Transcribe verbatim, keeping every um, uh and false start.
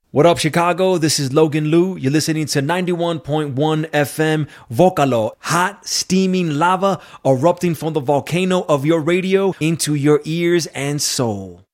What up, Chicago? This is Logan Liu. You're listening to ninety-one point one F M Vocalo, hot, steaming lava erupting from the volcano of your radio into your ears and soul.